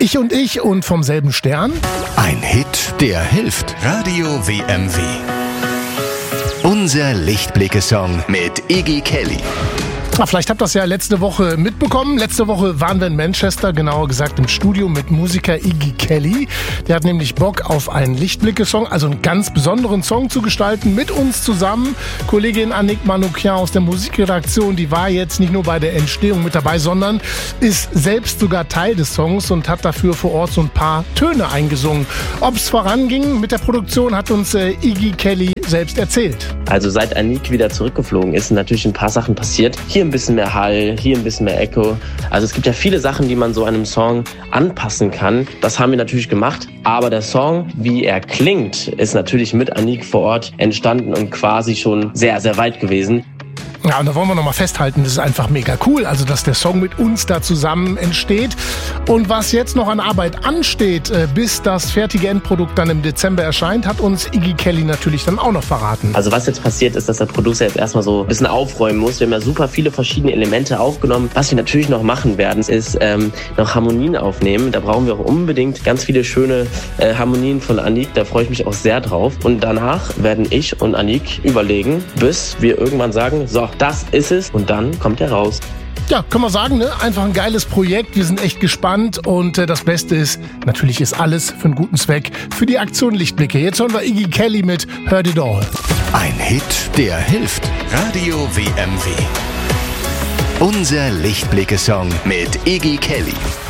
Ich und vom selben Stern. Ein Hit, der hilft. Radio WMW. Unser Lichtblicke-Song mit Iggy Kelly. Vielleicht habt ihr das ja letzte Woche mitbekommen. Letzte Woche waren wir in Manchester, genauer gesagt im Studio mit Musiker Iggy Kelly. Der hat nämlich Bock auf einen Lichtblicke-Song, also einen ganz besonderen Song zu gestalten mit uns zusammen. Kollegin Annick Manoukian aus der Musikredaktion, die war jetzt nicht nur bei der Entstehung mit dabei, sondern ist selbst sogar Teil des Songs und hat dafür vor Ort so ein paar Töne eingesungen. Ob es voranging mit der Produktion, hat uns Iggy Kelly selbst erzählt. Also seit Annick wieder zurückgeflogen ist, sind natürlich ein paar Sachen passiert. Hier ein bisschen mehr Hall, hier ein bisschen mehr Echo. Also es gibt ja viele Sachen, die man so einem Song anpassen kann. Das haben wir natürlich gemacht. Aber der Song, wie er klingt, ist natürlich mit Annick vor Ort entstanden und quasi schon sehr, sehr weit gewesen. Ja, und da wollen wir nochmal festhalten, das ist einfach mega cool, also dass der Song mit uns da zusammen entsteht. Und was jetzt noch an Arbeit ansteht, bis das fertige Endprodukt dann im Dezember erscheint, hat uns Iggy Kelly natürlich dann auch noch verraten. Also was jetzt passiert ist, dass der Producer jetzt erstmal so ein bisschen aufräumen muss. Wir haben ja super viele verschiedene Elemente aufgenommen. Was wir natürlich noch machen werden, ist noch Harmonien aufnehmen. Da brauchen wir auch unbedingt ganz viele schöne Harmonien von Annick. Da freue ich mich auch sehr drauf. Und danach werden ich und Annick überlegen, bis wir irgendwann sagen, so, das ist es, und dann kommt er raus. Ja, können wir sagen, ne? Einfach ein geiles Projekt. Wir sind echt gespannt und das Beste ist, natürlich ist alles für einen guten Zweck, für die Aktion Lichtblicke. Jetzt hören wir Iggy Kelly mit Heard It All. Ein Hit, der hilft. Radio WMW. Unser Lichtblicke-Song mit Iggy Kelly.